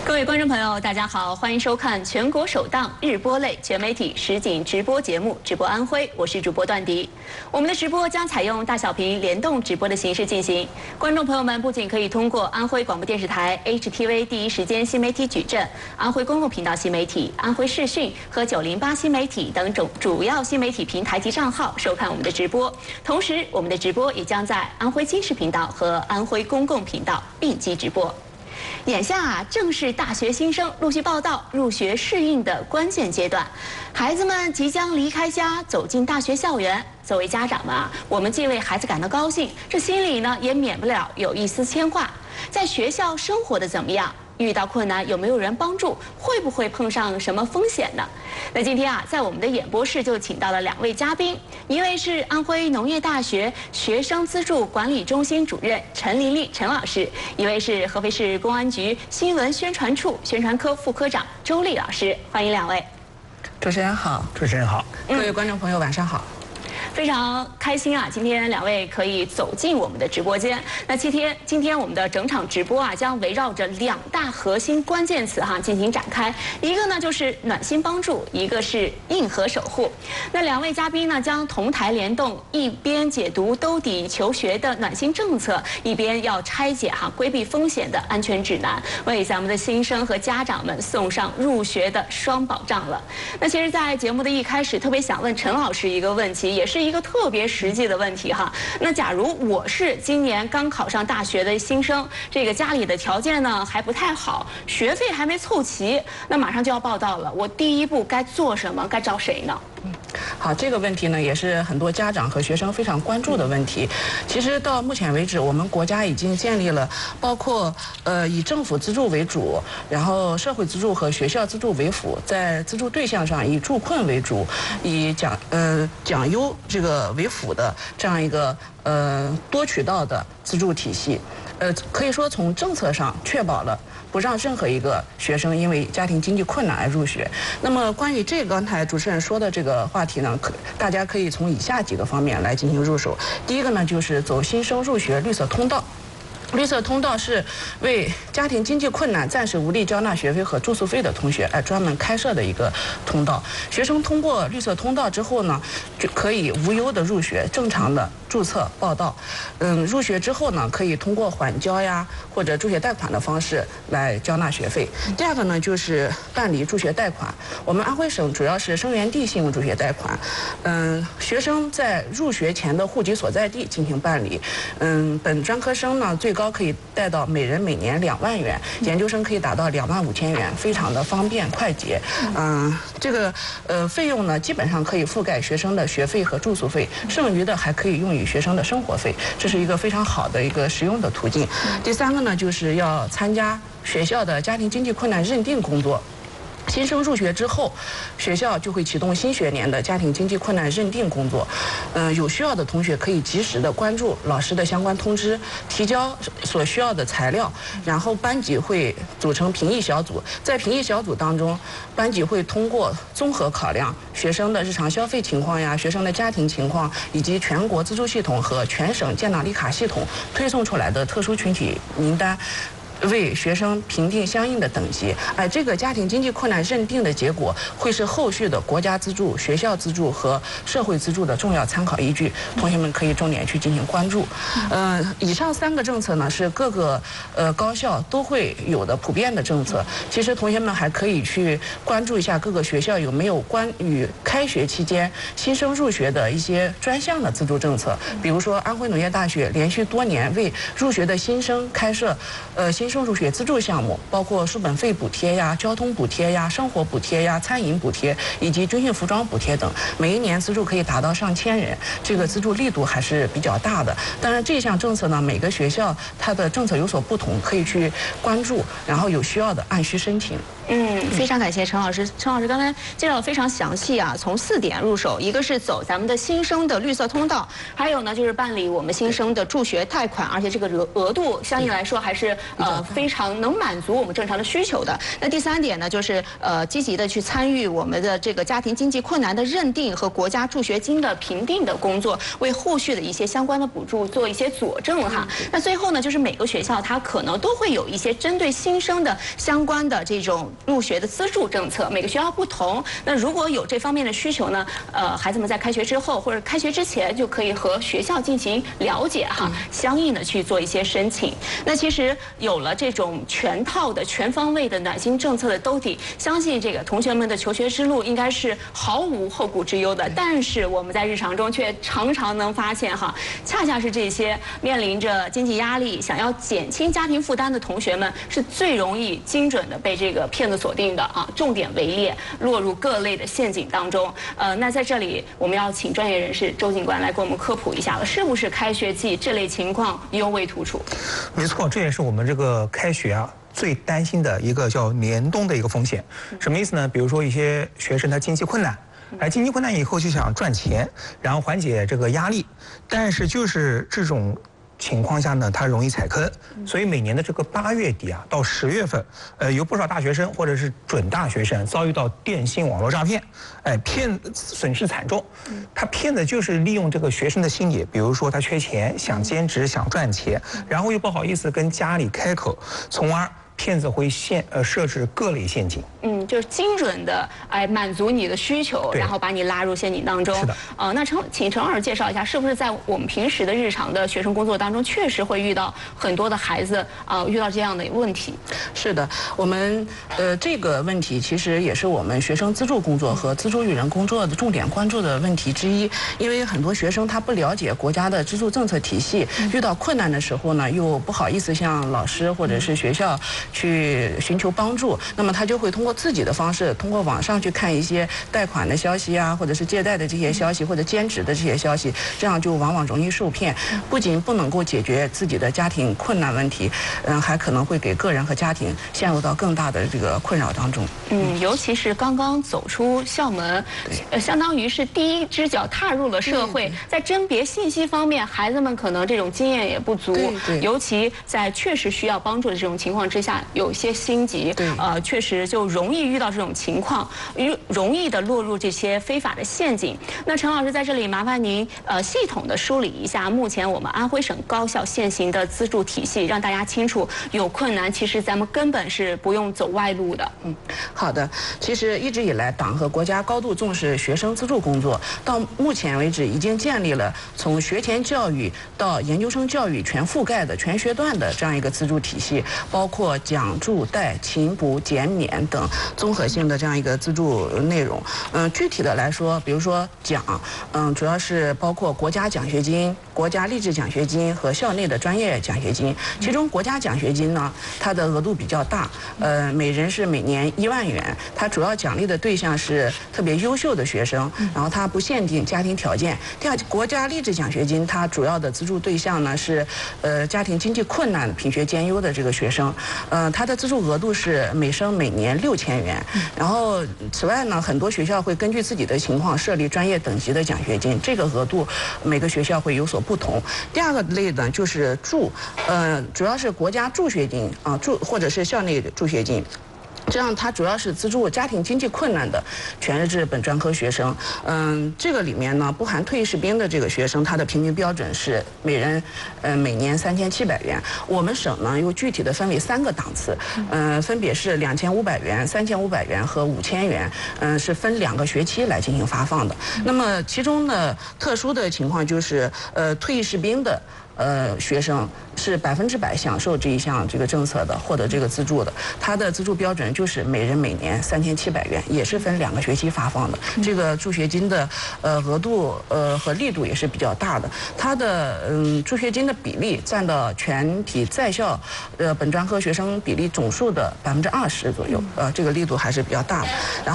各位观众朋友，大家好，欢迎收看全国首档日播类全媒体实景直播节目《直播安徽》，我是主播段迪。我们的直播将采用大小屏联动直播的形式进行，观众朋友们不仅可以通过安徽广播电视台 HTV 第一时间新媒体矩阵、安徽公共频道新媒体、安徽视讯和908新媒体等主要新媒体平台及账号收看我们的直播，同时我们的直播也将在安徽经视频道和安徽公共频道并机直播。眼下正是大学新生陆续报到、入学适应的关键阶段，孩子们即将离开家，走进大学校园。作为家长们我们既为孩子感到高兴，这心里呢也免不了有一丝牵挂。在学校生活的怎么样？遇到困难有没有人帮助？会不会碰上什么风险呢？那今天在我们的演播室就请到了2位嘉宾，一位是安徽农业大学学生资助管理中心主任陈琳琳陈老师，一位是合肥市公安局新闻宣传处宣传科副科长周丽老师，欢迎2位。 主持人好， 主持人好， 各位观众朋友晚上好。 非常开心今天2位可以走进我们的直播间。那今天我们的整场直播将围绕着2大核心关键词进行展开，一个呢就是暖心帮助，一个是硬核守护。那2位嘉宾呢将同台联动，一边解读兜底求学的暖心政策，一边要拆解规避风险的安全指南，为咱们的新生和家长们送上入学的双保障了。那其实，在节目的一开始，特别想问陈老师一个问题，也是一个特别实际的问题那假如我是今年刚考上大学的新生，这个家里的条件呢还不太好，学费还没凑齐，那马上就要报到了，我第一步该做什么？该找谁呢？ 好，这个问题呢也是很多家长和学生非常关注的问题。其实到目前为止，我们国家已经建立了包括以政府资助为主，然后社会资助和学校资助为辅，在资助对象上以助困为主，以奖优这个为辅的这样一个多渠道的资助体系。可以说从政策上确保了不让任何一个学生因为家庭经济困难而入学。那么关于这个刚才主持人说的这个话题呢，大家可以从以下几个方面来进行入手。第一个呢就是走新生入学绿色通道。绿色通道是为家庭经济困难、暂时无力交纳学费和住宿费的同学专门开设的一个通道。学生通过绿色通道之后呢，就可以无忧的入学，正常的注册报到。入学之后呢，可以通过缓交或者助学贷款的方式来交纳学费。第二个呢，就是办理助学贷款。我们安徽省主要是生源地信用助学贷款。学生在入学前的户籍所在地进行办理。本专科生呢，最高可以贷到每人每年2万元，研究生可以达到25000元，非常的方便快捷。这个费用呢，基本上可以覆盖学生的学费和住宿费，剩余的还可以用于学生的生活费，这是一个非常好的一个实用的途径。第三个呢，就是要参加学校的家庭经济困难认定工作。新生入学之后，学校就会启动新学年的家庭经济困难认定工作。有需要的同学可以及时的关注老师的相关通知，提交所需要的材料，然后班级会组成评议小组。在评议小组当中，班级会通过综合考量学生的日常消费情况学生的家庭情况，以及全国资助系统和全省建档立卡系统推送出来的特殊群体名单，为学生评定相应的等级。这个家庭经济困难认定的结果会是后续的国家资助、学校资助和社会资助的重要参考依据，同学们可以重点去进行关注。以上3个政策呢是各个高校都会有的普遍的政策。其实同学们还可以去关注一下各个学校有没有关于开学期间新生入学的一些专项的资助政策。比如说安徽农业大学连续多年为入学的新生开设新生入学资助项目，包括书本费补贴交通补贴生活补贴餐饮补贴以及军训服装补贴等，每一年资助可以达到上千人，这个资助力度还是比较大的。当然这项政策呢，每个学校它的政策有所不同，可以去关注，然后有需要的按需申请。 非常感谢陈老师。陈老师刚才介绍的非常详细从4点入手，一个是走咱们的新生的绿色通道，还有呢就是办理我们新生的助学贷款，而且这个额度相应来说还是非常能满足我们正常的需求的。那第3点呢，就是积极的去参与我们的这个家庭经济困难的认定和国家助学金的评定的工作，为后续的一些相关的补助做一些佐证哈。那最后呢，就是每个学校它可能都会有一些针对新生的相关的这种入学的资助政策，每个学校不同。那如果有这方面的需求呢，孩子们在开学之后或者开学之前就可以和学校进行了解哈，相应的去做一些申请。那其实有了这种全套的、全方位的暖心政策的兜底，相信这个同学们的求学之路应该是毫无后顾之忧的。但是我们在日常中却常常能发现哈，恰恰是这些面临着经济压力、想要减轻家庭负担的同学们，是最容易精准的被这个骗子锁定的啊，重点围猎，落入各类的陷阱当中。那在这里我们要请专业人士周警官来给我们科普一下了，是不是开学季这类情况尤为突出？ 没错，这也是我们这个开学啊最担心的一个叫联动的一个风险。什么意思呢？比如说一些学生他经济困难，经济困难以后就想赚钱，然后缓解这个压力，但是就是这种情况下呢，他容易踩坑，所以每年的这个8月底啊到10月份，有不少大学生或者是准大学生遭遇到电信网络诈骗，损失惨重。他骗的就是利用这个学生的心理，比如说他缺钱，想兼职，想赚钱，然后又不好意思跟家里开口，从而骗子会设置各类陷阱。 就是精准的满足你的需求，然后把你拉入陷阱当中。 是的。 那请陈老师介绍一下，是不是在我们平时的日常的学生工作当中，确实会遇到很多的孩子遇到这样的问题？ 是的，我们这个问题其实也是我们学生资助工作和资助育人工作的重点关注的问题之一。因为很多学生他不了解国家的资助政策体系，遇到困难的时候呢，又不好意思向老师或者是学校去寻求帮助，那么他就会通过自己的方式，通过网上去看一些贷款的消息啊，或者是借贷的这些消息，或者兼职的这些消息，这样就往往容易受骗。不仅不能够解决自己的家庭困难问题，还可能会给个人和家庭陷入到更大的这个困扰当中。 尤其是刚刚走出校门，相当于是第一只脚踏入了社会，在甄别信息方面，孩子们可能这种经验也不足，尤其在确实需要帮助的这种情况之下，有些心急，确实就容易遇到这种情况，容易的落入这些非法的陷阱。那陈老师在这里麻烦您系统的梳理一下目前我们安徽省高校现行的资助体系，让大家清楚有困难其实咱们根本是不用走外路的。 好的，其实一直以来党和国家高度重视学生资助工作，到目前为止已经建立了从学前教育到研究生教育全覆盖的全学段的这样一个资助体系，包括奖助贷、勤补、减免等综合性的这样一个资助内容。具体的来说，比如说奖，主要是包括国家奖学金、国家励志奖学金和校内的专业奖学金。其中国家奖学金呢，它的额度比较大，每人是每年1万元。它主要奖励的对象是特别优秀的学生，然后它不限定家庭条件。第二，国家励志奖学金它主要的资助对象呢是家庭经济困难、品学兼优的这个学生，它的资助额度是每生每年6000元。然后此外呢，很多学校会根据自己的情况设立专业等级的奖学金，这个额度每个学校会有所不同。第二个类呢就是助，主要是国家助学金或者是校内助学金。这样，它主要是资助家庭经济困难的全日制本专科学生。这个里面呢，不含退役士兵的这个学生，他的平均标准是每人每年3700元。我们省呢又具体的分为3个档次，分别是2500元、3500元和5000元，是分2个学期来进行发放的。那么其中呢，特殊的情况就是退役士兵的学生是100%享受这一项这个政策的，获得这个资助的。它的资助标准就是每人每年3700元，也是分2个学期发放的。这个助学金的额度和力度也是比较大的。它的助学金的比例占到全体在校本专科学生比例总数的20%左右，这个力度还是比较大的。然后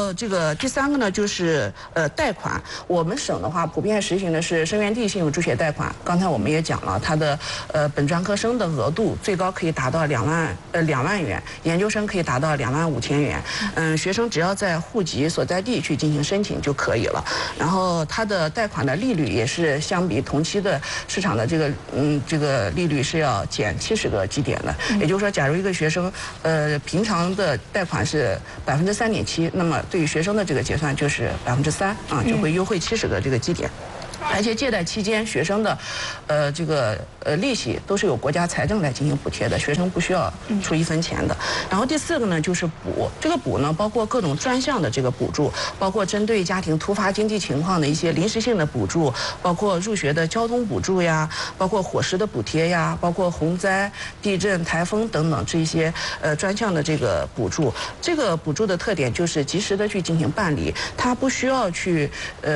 后这个第3个呢，就是贷款。我们省的话，普遍实行的是生源地信用助学贷款。刚才我们也讲了，它的本专科生的额度最高可以达到2万元，研究生可以达到25000元。学生只要在户籍所在地去进行申请就可以了。然后它的贷款的利率也是相比同期的市场的这个利率是要减70个基点的。也就是说，假如一个学生平常的贷款是3.7%，那么对于学生的这个结算就是3%啊，就会优惠70个这个基点。而且借贷期间，学生的，利息都是由国家财政来进行补贴的，学生不需要出1分钱的。然后第4个呢，就是补，这个补呢，包括各种专项的这个补助，包括针对家庭突发经济情况的一些临时性的补助，包括入学的交通补助呀，包括伙食的补贴呀，包括洪灾、地震、台风等等这些专项的这个补助。这个补助的特点就是及时的去进行办理，它不需要去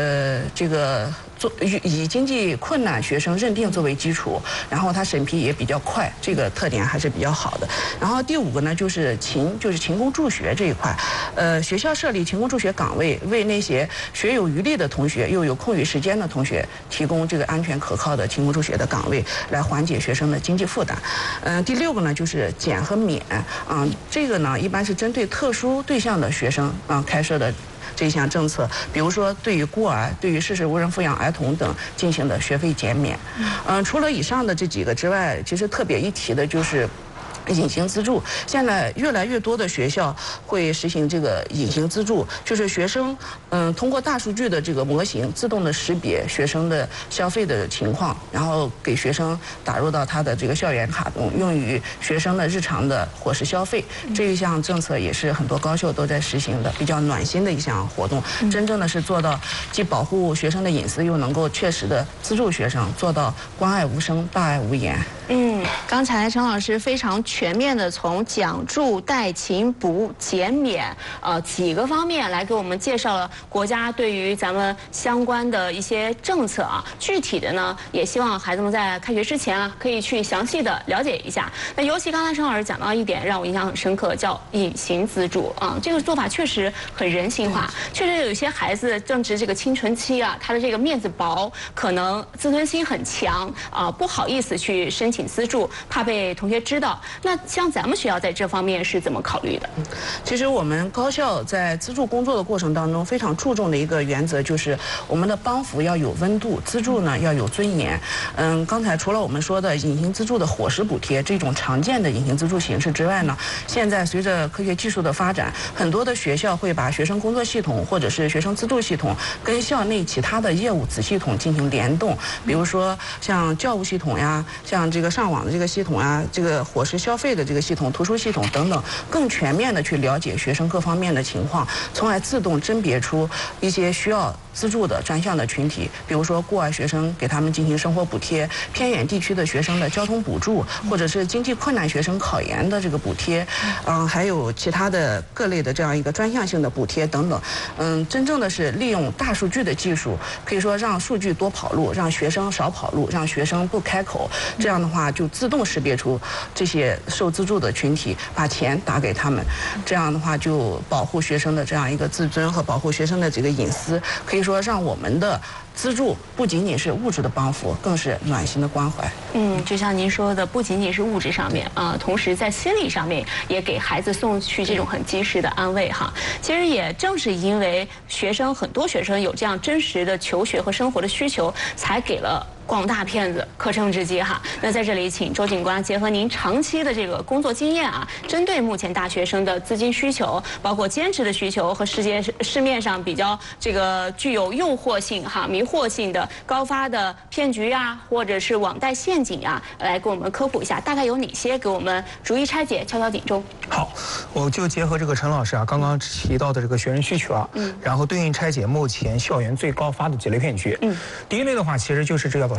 以经济困难学生认定作为基础，然后它审批也比较快，这个特点还是比较好的。然后第5个呢，就是勤工助学这一块，学校设立勤工助学岗位，为那些学有余力的同学又有空余时间的同学提供这个安全可靠的勤工助学的岗位，来缓解学生的经济负担。第6个呢，就是减和免这个呢一般是针对特殊对象的学生开设的这项政策，比如说对于孤儿、对于事实无人抚养儿童等进行的学费减免。除了以上的这几个之外，其实特别一提的就是隐形资助。现在越来越多的学校会实行这个隐形资助，就是学生通过大数据的这个模型自动的识别学生的消费的情况，然后给学生打入到他的这个校园卡中，用于学生的日常的伙食消费。这一项政策也是很多高校都在实行的，比较暖心的一项活动，真正的是做到既保护学生的隐私，又能够确实的资助学生，做到关爱无声，大爱无言。 刚才陈老师非常全面的从奖助、贷、勤、补、减免几个方面来给我们介绍了国家对于咱们相关的一些政策啊。具体的呢，也希望孩子们在开学之前可以去详细的了解一下。那尤其刚才陈老师讲到一点让我印象很深刻，叫隐形资助这个做法确实很人性化。确实有一些孩子正值这个青春期他的这个面子薄，可能自尊心很强不好意思去申请资助，怕被同学知道。那像咱们学校在这方面是怎么考虑的？ 其实我们高校在资助工作的过程当中，非常注重的一个原则就是我们的帮扶要有温度，资助呢要有尊严。刚才除了我们说的隐形资助的伙食补贴这种常见的隐形资助形式之外呢，现在随着科学技术的发展，很多的学校会把学生工作系统或者是学生资助系统跟校内其他的业务子系统进行联动，比如说像教务系统呀，像这个上网的这个系统啊，这个伙食消费的这个系统、图书系统等等，更全面的去了解学生各方面的情况，从而自动甄别出一些需要资助的专项的群体，比如说孤儿学生给他们进行生活补贴，偏远地区的学生的交通补助，或者是经济困难学生考研的这个补贴，还有其他的各类的这样一个专项性的补贴等等。真正的是利用大数据的技术，可以说让数据多跑路，让学生少跑路，让学生不开口，这样的话就自动识别出这些受资助的群体，把钱打给他们，这样的话就保护学生的这样一个自尊和保护学生的这个隐私，可以说让我们的资助不仅仅是物质的帮扶，更是暖心的关怀。 就像您说的，不仅仅是物质上面同时在心理上面也给孩子送去这种很及时的安慰哈。其实也正是因为很多学生有这样真实的求学和生活的需求，才给了广大骗子可乘之机哈。那在这里，请周警官结合您长期的这个工作经验针对目前大学生的资金需求，包括兼职的需求和市面上比较这个具有诱惑性迷惑性的高发的骗局或者是网贷陷阱来给我们科普一下，大概有哪些，给我们逐一拆解，敲敲警钟。 好，我就结合这个陈老师刚刚提到的这个学生需求然后对应拆解目前校园最高发的几类骗局。第一类的话，其实就是这叫做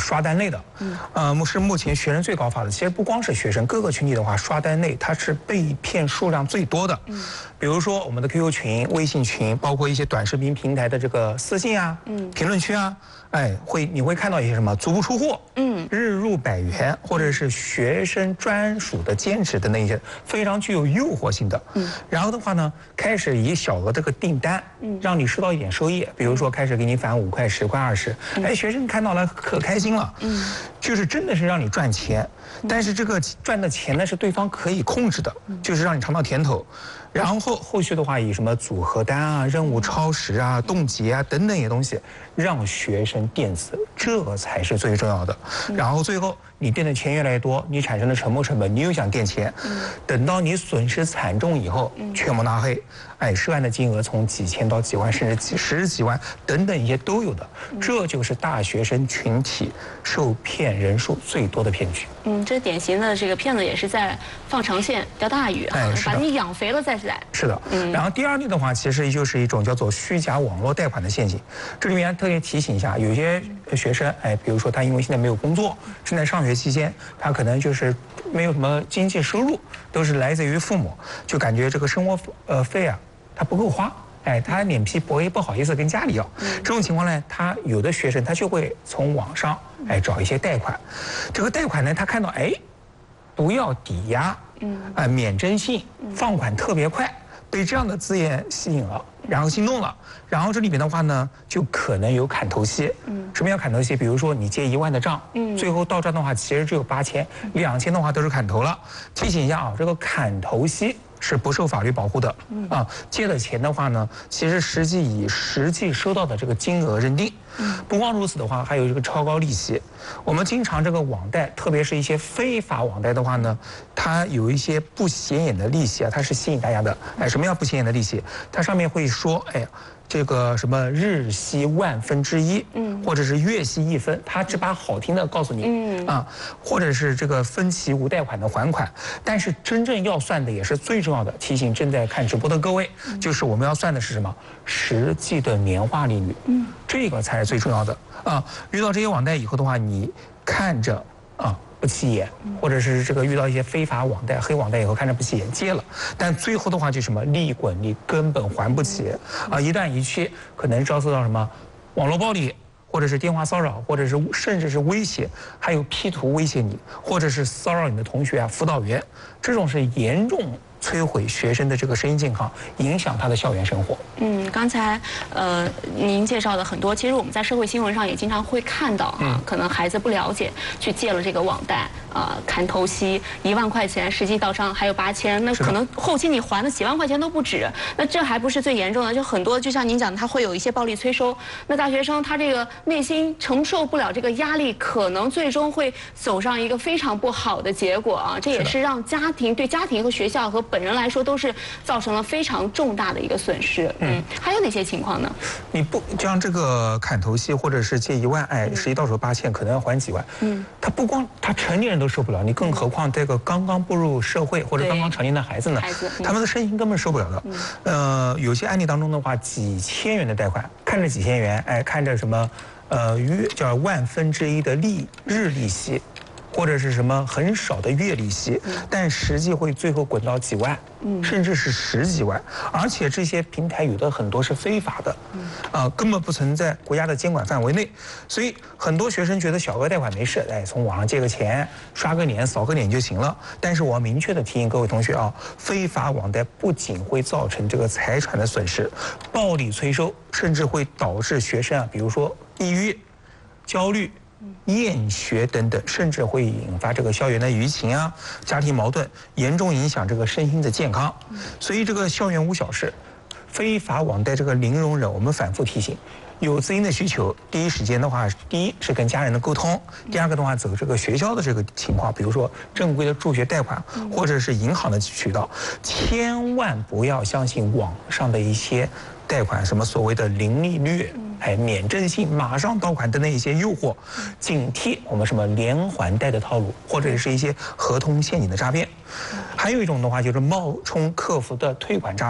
刷单类的，是目前学生最高发的。其实不光是学生，各个群体的话，刷单类它是被骗数量最多的。比如说我们的 QQ 群、微信群，包括一些短视频平台的这个私信啊、评论区啊，你会看到一些什么足不出户，日入100元，或者是学生专属的兼职的那些非常具有诱惑性的。然后的话呢，开始以小额这个订单，让你收到一点收益，比如说开始给你返5块、10块、20，学生看到了可开心了，就是真的是让你赚钱，但是这个赚的钱呢是对方可以控制的，就是让你尝到甜头。然后后续的话，以什么组合单啊、任务超时啊、冻结啊等等一些东西，让学生垫资，这才是最重要的。然后最后你垫的钱越来越多，你产生了沉没成本，你又想垫钱，等到你损失惨重以后，全部拉黑，涉案的金额从几千到几万，甚至几十几万等等一些都有的。这就是大学生群体受骗人数最多的骗局。 这典型的这个骗子也是在放长线钓大鱼啊，把你养肥了再来。 是的，然后第二类的话，其实就是一种叫做虚假网络贷款的陷阱。这里面特别提醒一下，有些学生，比如说他因为现在没有工作，正在上学期间，他可能就是没有什么经济收入，都是来自于父母，就感觉这个生活费啊，他不够花。他脸皮薄，也不好意思跟家里要。这种情况呢，他有的学生他就会从网上找一些贷款。这个贷款呢，他看到不要抵押，免征信，放款特别快，被这样的字眼吸引了，然后心动了。然后这里面的话呢，就可能有砍头息。什么叫砍头息？比如说你借1万的账，最后到账的话其实只有8000，2000的话都是砍头了。提醒一下啊，这个砍头息是不受法律保护的借的钱的话呢，其实以实际收到的这个金额认定。不光如此的话，还有这个超高利息。我们经常这个网贷，特别是一些非法网贷的话呢，它有一些不显眼的利息啊，它是吸引大家的。什么叫不显眼的利息？它上面会说，这个什么日息1/1000，或者是月息1分，他只把好听的告诉你，或者是这个分期无贷款的还款。但是真正要算的也是最重要的，提醒正在看直播的各位，就是我们要算的是什么？实际的年化利率，这个才是最重要的啊。遇到这些网贷以后的话，你看着不起眼，或者是这个遇到一些非法网贷、黑网贷以后看着不起眼，借了，但最后的话就什么利滚利，根本还不起一旦一去，可能遭受到什么网络暴力，或者是电话骚扰，或者是甚至是威胁，还有P图威胁你，或者是骚扰你的同学啊、辅导员，这种是严重摧毁学生的这个身心健康，影响他的校园生活。 刚才您介绍的很多，其实我们在社会新闻上也经常会看到可能孩子不了解，去借了这个网贷砍头息1万块钱，实际到账还有8000，那可能后期你还的几万块钱都不止。那这还不是最严重的，就很多就像您讲的，他会有一些暴力催收。那大学生他这个内心承受不了这个压力，可能最终会走上一个非常不好的结果啊！这也是让对家庭和学校和本人来说都是造成了非常重大的一个损失。还有哪些情况呢？ 你不像这个砍头息或者是借1万，实际到手8000，可能要还几万。他不光他成年人都受不了，你更何况这个刚刚步入社会或者刚刚成年的孩子呢？他们的身心根本受不了的。有些案例当中的话，几千元的贷款，看着几千元，看着什么叫1/1000的日利息。或者是什么很少的月利息，但实际会最后滚到几万，甚至是10几万，而且这些平台有的很多是非法的，根本不存在国家的监管范围内，所以很多学生觉得小额贷款没事，从网上借个钱，刷个脸、扫个脸就行了。但是我要明确的提醒各位同学啊，非法网贷不仅会造成这个财产的损失，暴力催收，甚至会导致学生比如说抑郁、焦虑、厌学等等，甚至会引发这个校园的舆情啊、家庭矛盾，严重影响这个身心的健康。所以这个校园无小事，非法网贷这个零容忍，我们反复提醒。有资金的需求，第一时间的话，第一是跟家人的沟通，第二个的话走这个学校的这个情况，比如说正规的助学贷款，或者是银行的渠道，千万不要相信网上的一些贷款，什么所谓的零利率、免征信、马上到款等等一些诱惑，警惕我们什么连环贷的套路，或者是一些合同陷阱的诈骗。还有一种的话就是冒充客服的退款诈骗。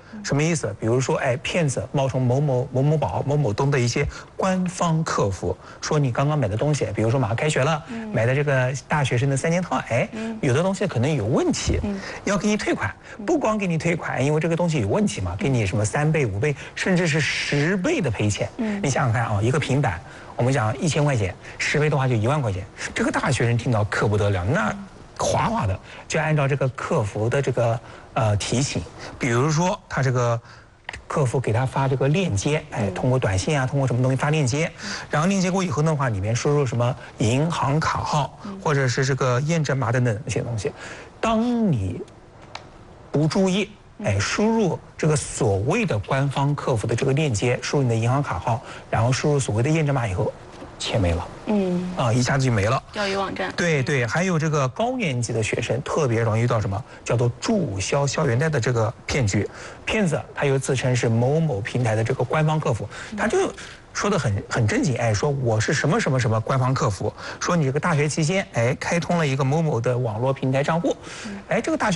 什么意思？比如说，骗子冒充某某某某宝、某某东的一些官方客服，说你刚刚买的东西，比如说马上开学了，买的这个大学生的3件套，有的东西可能有问题，要给你退款。不光给你退款，因为这个东西有问题嘛，给你什么3倍、5倍，甚至是10倍的赔钱。你想想看啊，一个平板，我们讲1000块钱，10倍的话就1万块钱。这个大学生听到可不得了，那哗哗的就按照这个客服的这个提醒，比如说他这个客服给他发这个链接，通过短信啊，通过什么东西发链接，然后链接过以后的话，里面输入什么银行卡号或者是这个验证码等等一些东西，当你不注意，输入这个所谓的官方客服的这个链接，输入你的银行卡号，然后输入所谓的验证码以后，钱没了，一下子就没了。 钓鱼网站。 对，还有这个高年级的学生特别容易遇到什么叫做注销校园贷的这个骗局，骗子他又自称是某某平台的这个官方客服，他就说得很正经，说我是什么什么什么官方客服，说你这个大学期间，开通了一个某某的网络平台账户，这个大学